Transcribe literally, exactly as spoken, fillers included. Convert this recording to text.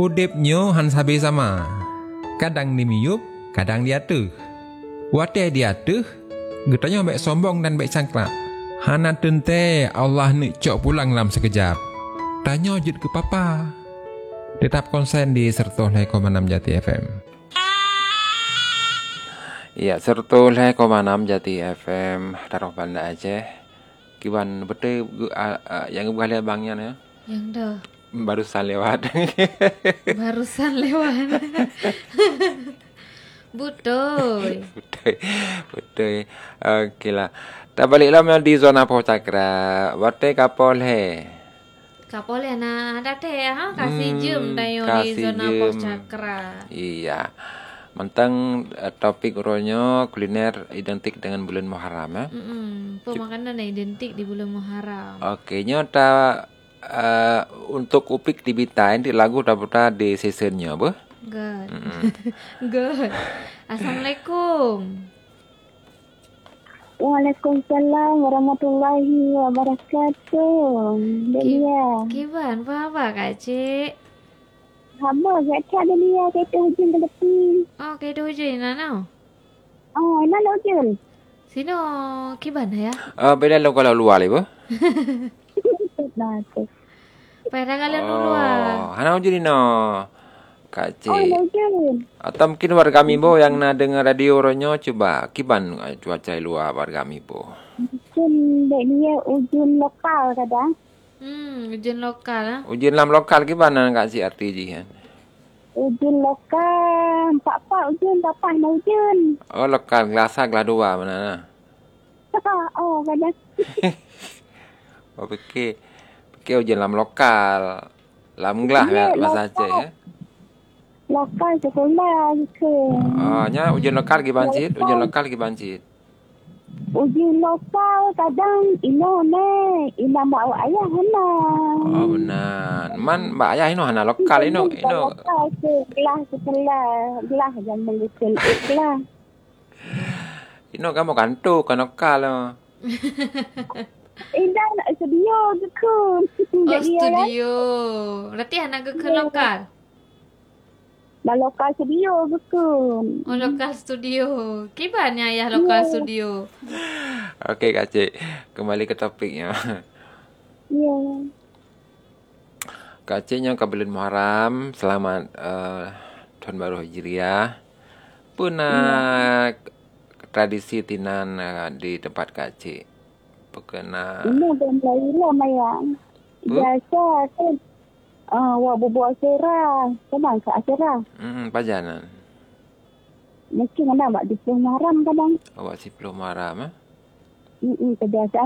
Hudipnyo han sabe sama. Kadang di miyup, kadang di atuh. Wateh di atuh, getanya baik sombong dan baik cangklak. Hana tente Allah ni cok pulang dalam sekejap. Tanya jut ke papa. Tetap konsen di Sertoleh koma enam Jati F M. Iya, Sertoleh koma enam Jati F M, Taruh Banda Aceh. Kiban betul uh, uh, yang bukan abangnya ya? Yang dah. Barusan lewat. Barusan lewat. Betul. Betul. Betul. Okey lah. Tak balik lama di zona Poh Cakra. Wate kapol he. Kapol ya na ada teh ha kasih Hmm, jam tayo di kasih zona jem. Poh Cakra. Iya. Mentang uh, topik ronyo kuliner identik dengan bulan Muharram ya. Mm Pemakanan yang identik di bulan Muharram. Okey, nyata uh, untuk upik di bitain di lagu dapat di seasonnya apa? Good. Good. Assalamualaikum. Waalaikumsalam warahmatullahi wabarakatuh. Delia. Kiban apa Kak Cik? Haba kat cak Delia kereta hujan ke tepi. Oh, kereta hujan mana? Oh, mana hujan? Sino kiban ya? Uh, beda lo kalau luar le apa? Nah, tu. Pada kalian luar. Oh, hana ujuri no. Kak Oh, Cik. hujan. Atau mungkin warga Mibo yang na dengar radio ronyo coba kiban uh, cuaca luar warga Mibo. Hujan Delia hujan lokal kadang. Hmm, hujan lokal ah. Ujian lam lokal kiban Kak Cik arti ji kan. Hujan lokal. Pak-pak hujan, papas nak hujan. Oh lokal gelasa gelas dua mana na. Oh, kadang. Oh fikir fikir ujian lam lokal. Lam gelas Ya, ya bahasa lokal. Aceh ya. Lokal sekolah ke. Oh nya ujian lokal kiban Cik, ujian lokal kiban Cik. Ujian lokal kadang ino ne. Ina mak awak ayah hana. Oh benar. Man mbak ayah ino hana lokal ino ino. Lokal ke gelas sekolah. Gelas jangan mengikul gelas. Ino kamu kantu kan lokal lo. Indah nak studio je kun. Oh, studio. Berarti anak ke lokal. Dah lokal studio je kun. Oh, lokal studio. Kiban ya ayah lokal studio. Okey Kak Cik, kembali ke topiknya. Ya. Kak Ciknya ke bulan Muharram, selamat uh, Tahun Baru Hijriah. Puna tradisi tinan uh, di tempat Kak Cik. Pekena Ini dan Laila mayang. Biasa kan. Ah, wah berbual serah. Kadang ke acara. hmm pajanan. Mungkin ada mak di Muharram kadang. Awak si belum Muharram eh? Hmm, kebiasaan